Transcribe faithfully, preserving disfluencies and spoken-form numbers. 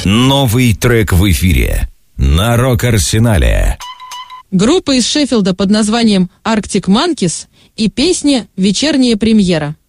Новый трек в эфире на Рок-Арсенале. Группа из Шеффилда под названием Arctic Monkeys и песня «Вечерняя премьера».